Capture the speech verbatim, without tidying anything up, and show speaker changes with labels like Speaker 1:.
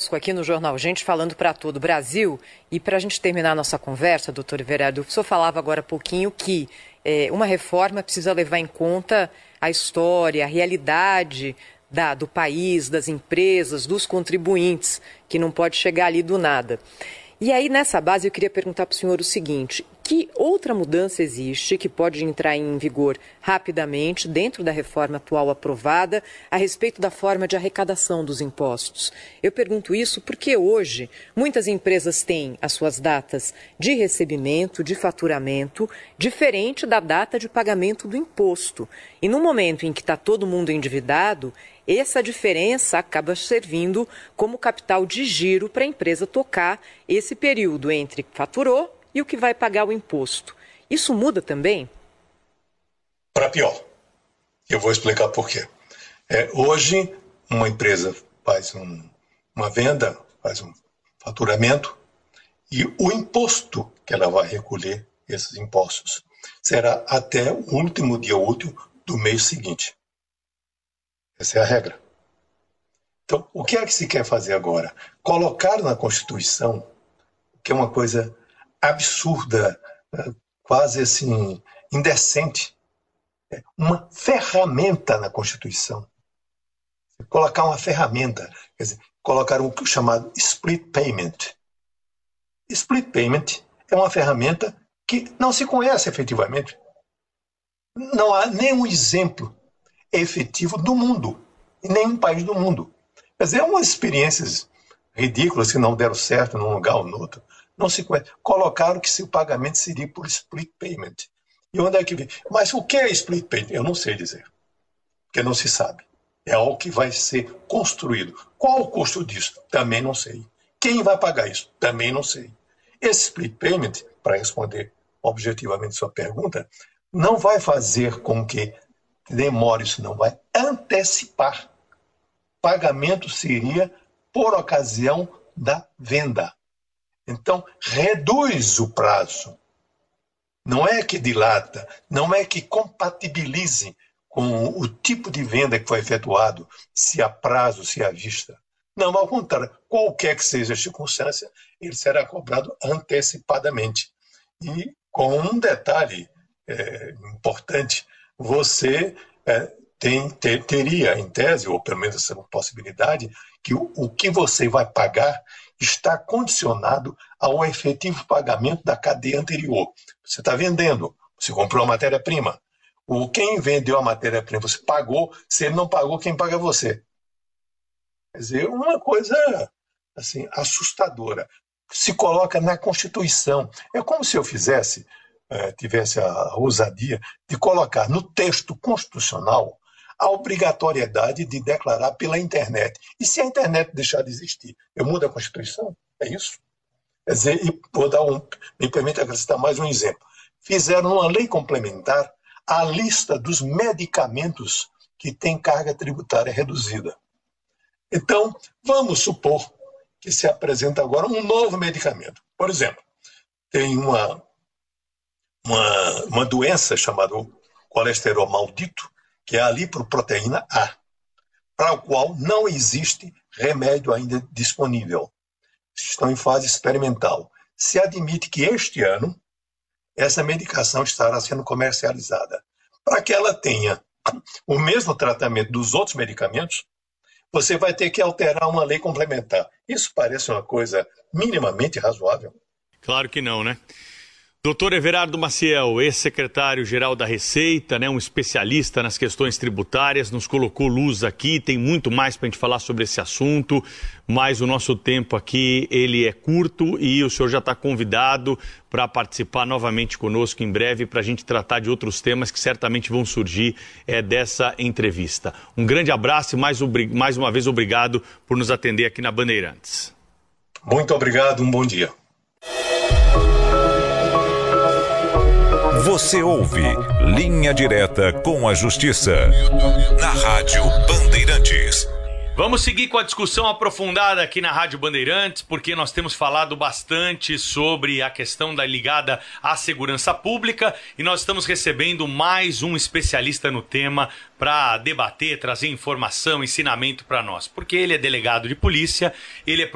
Speaker 1: conosco aqui no Jornal Gente, falando para todo o Brasil. E para a gente terminar a nossa conversa, doutor Everardo, o senhor falava agora há pouquinho que é, uma reforma precisa levar em conta a história, a realidade da, do país, das empresas, dos contribuintes, que não pode chegar ali do nada. E aí, nessa base, eu queria perguntar para o senhor o seguinte: que outra mudança existe que pode entrar em vigor rapidamente dentro da reforma atual aprovada a respeito da forma de arrecadação dos impostos? Eu pergunto isso porque hoje muitas empresas têm as suas datas de recebimento, de faturamento, diferente da data de pagamento do imposto. E no momento em que está todo mundo endividado, essa diferença acaba servindo como capital de giro para a empresa tocar esse período entre faturou e o que vai pagar o imposto. Isso muda também?
Speaker 2: Para pior. Eu vou explicar por quê. É, hoje, uma empresa faz um, uma venda, faz um faturamento, e o imposto que ela vai recolher, esses impostos, será até o último dia útil do mês seguinte. Essa é a regra. Então, o que é que se quer fazer agora? Colocar na Constituição, que é uma coisa absurda, quase assim, indecente, uma ferramenta na Constituição. Colocar uma ferramenta, quer dizer, colocar o chamado split payment. Split payment é uma ferramenta que não se conhece efetivamente. Não há nenhum exemplo efetivo do mundo, em nenhum país do mundo. Quer dizer, é umas experiências ridículas que não deram certo num lugar ou no outro. Não se conhece. Colocaram que se o pagamento seria por split payment. E onde é que vem? Mas o que é split payment? Eu não sei dizer. Porque não se sabe. É algo que vai ser construído. Qual o custo disso? Também não sei. Quem vai pagar isso? Também não sei. Esse split payment, para responder objetivamente sua pergunta, não vai fazer com que demore, isso não vai antecipar. Pagamento seria por ocasião da venda. Então, reduz o prazo. Não é que dilata, não é que compatibilize com o tipo de venda que foi efetuado, se a prazo, se à vista. Não, ao contrário, qualquer que seja a circunstância, ele será cobrado antecipadamente. E com um detalhe é, importante, você é, tem, ter, teria, em tese, ou pelo menos essa possibilidade, que o, o que você vai pagar está condicionado ao efetivo pagamento da cadeia anterior. Você está vendendo, você comprou a matéria-prima. O, quem vendeu a matéria-prima, você pagou, se ele não pagou, quem paga é você. Quer dizer, uma coisa assim, assustadora. Se coloca na Constituição. É como se eu fizesse, eh, tivesse a ousadia de colocar no texto constitucional a obrigatoriedade de declarar pela internet. E se a internet deixar de existir, eu mudo a Constituição? É isso? Quer dizer, e vou dar um, me permite acrescentar mais um exemplo. Fizeram uma lei complementar a lista dos medicamentos que têm carga tributária reduzida. Então, vamos supor que se apresenta agora um novo medicamento. Por exemplo, tem uma, uma, uma doença chamada colesterol maldito, que é a lipoproteína A, para a qual não existe remédio ainda disponível. Estão em fase experimental. Se admite que este ano essa medicação estará sendo comercializada. Para que ela tenha o mesmo tratamento dos outros medicamentos, você vai ter que alterar uma lei complementar. Isso parece uma coisa minimamente razoável?
Speaker 3: Claro que não, né? doutor Everardo Maciel, ex-secretário-geral da Receita, né, um especialista nas questões tributárias, nos colocou luz aqui, tem muito mais para a gente falar sobre esse assunto, mas o nosso tempo aqui ele é curto e o senhor já está convidado para participar novamente conosco em breve para a gente tratar de outros temas que certamente vão surgir é, dessa entrevista. Um grande abraço e mais, mais uma vez obrigado por nos atender aqui na Bandeirantes.
Speaker 2: Muito obrigado, um bom dia.
Speaker 4: Você ouve Linha Direta com a Justiça, na Rádio Bandeirantes.
Speaker 3: Vamos seguir com a discussão aprofundada aqui na Rádio Bandeirantes, porque nós temos falado bastante sobre a questão da ligada à segurança pública e nós estamos recebendo mais um especialista no tema para debater, trazer informação, ensinamento para nós, porque ele é delegado de polícia, ele é